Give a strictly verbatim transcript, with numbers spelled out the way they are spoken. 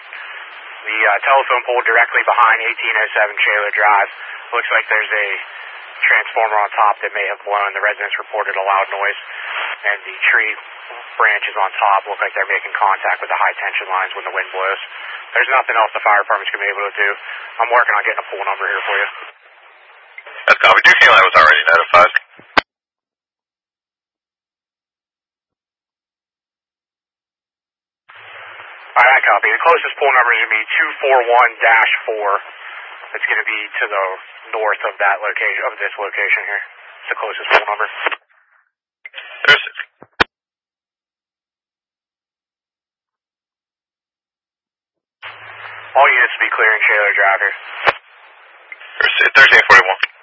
The uh, telephone pole directly behind eighteen oh seven Shaler Drive. Looks like there's a transformer on top that may have blown. The residents reported a loud noise, and the tree branches on top look like they're making contact with the high tension lines when the wind blows. There's nothing else the fire department's going to be able to do. I'm working on getting a pool number here for you. That's copy. Duquesne Line was already notified. Alright, copy. The closest pool number is going to be two four one dash four. It's going to be to the north of that location, of this location here. It's the closest pool number. There's All units to be clearing Shaler Drive here. There's thirteen forty-one.